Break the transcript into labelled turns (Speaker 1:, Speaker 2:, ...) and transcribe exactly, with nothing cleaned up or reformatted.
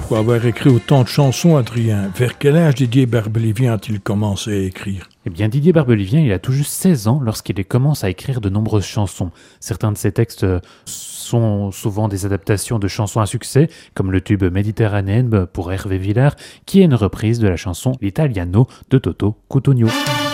Speaker 1: Pour avoir écrit autant de chansons, Adrien, vers quel âge Didier Barbelivien a-t-il commencé à écrire ?
Speaker 2: Eh bien, Didier Barbelivien, il a tout juste seize ans lorsqu'il commence à écrire de nombreuses chansons. Certains de ses textes sont souvent des adaptations de chansons à succès, comme le tube Méditerranéenne pour Hervé Villard, qui est une reprise de la chanson L'Italiano de Toto Cutugno.